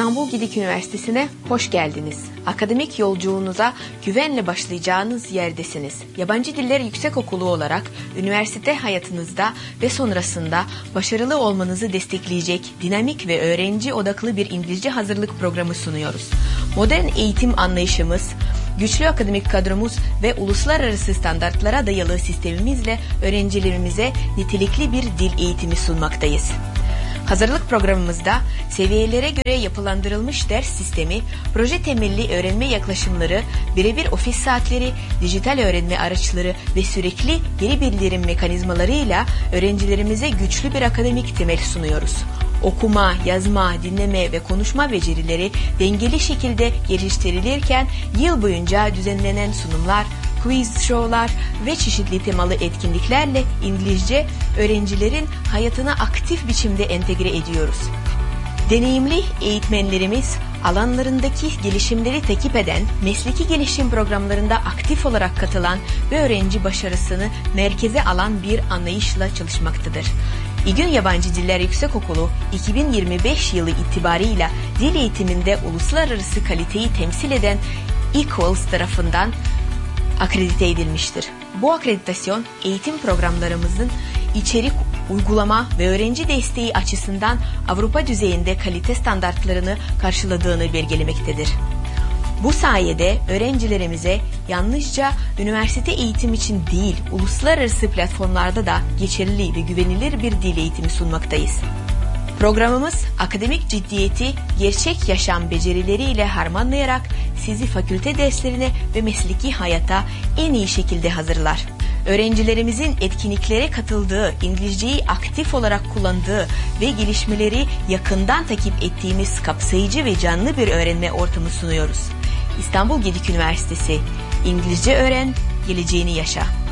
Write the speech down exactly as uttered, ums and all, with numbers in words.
İstanbul Gedik Üniversitesi'ne hoş geldiniz. Akademik yolculuğunuza güvenle başlayacağınız yerdesiniz. Yabancı Diller Yüksekokulu olarak üniversite hayatınızda ve sonrasında başarılı olmanızı destekleyecek dinamik ve öğrenci odaklı bir İngilizce hazırlık programı sunuyoruz. Modern eğitim anlayışımız, güçlü akademik kadromuz ve uluslararası standartlara dayalı sistemimizle öğrencilerimize nitelikli bir dil eğitimi sunmaktayız. Hazırlık programımızda seviyelere göre yapılandırılmış ders sistemi, proje temelli öğrenme yaklaşımları, birebir ofis saatleri, dijital öğrenme araçları ve sürekli geri bildirim mekanizmalarıyla öğrencilerimize güçlü bir akademik temel sunuyoruz. Okuma, yazma, dinleme ve konuşma becerileri dengeli şekilde geliştirilirken yıl boyunca düzenlenen sunumlar, quiz show'lar ve çeşitli temalı etkinliklerle İngilizce öğrencilerin hayatına aktif biçimde entegre ediyoruz. Deneyimli eğitmenlerimiz alanlarındaki gelişimleri takip eden, mesleki gelişim programlarında aktif olarak katılan ve öğrenci başarısını merkeze alan bir anlayışla çalışmaktadır. İGÜN Yabancı Diller Yüksekokulu iki bin yirmi beş yılı itibarıyla dil eğitiminde uluslararası kaliteyi temsil eden Equals tarafından akredite edilmiştir. Bu akreditasyon eğitim programlarımızın içerik, uygulama ve öğrenci desteği açısından Avrupa düzeyinde kalite standartlarını karşıladığını belgelemektedir. Bu sayede öğrencilerimize yalnızca üniversite eğitim için değil, uluslararası platformlarda da geçerli ve güvenilir bir dil eğitimi sunmaktayız. Programımız akademik ciddiyeti gerçek yaşam becerileriyle harmanlayarak sizi fakülte derslerine ve mesleki hayata en iyi şekilde hazırlar. Öğrencilerimizin etkinliklere katıldığı, İngilizceyi aktif olarak kullandığı ve gelişmeleri yakından takip ettiğimiz kapsayıcı ve canlı bir öğrenme ortamı sunuyoruz. İstanbul Gedik Üniversitesi, İngilizce öğren, geleceğini yaşa.